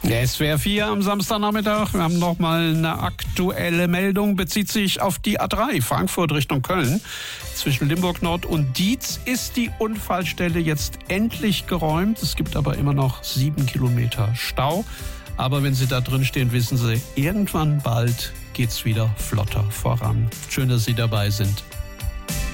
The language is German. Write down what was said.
SWR 4 am Samstagnachmittag. Wir haben nochmal eine aktuelle Meldung. Bezieht sich auf die A3 Frankfurt Richtung Köln. Zwischen Limburg Nord und Dietz ist die Unfallstelle jetzt endlich geräumt. Es gibt aber immer noch 7 Kilometer Stau. Aber wenn Sie da drin stehen, wissen Sie, irgendwann bald geht's wieder flotter voran. Schön, dass Sie dabei sind.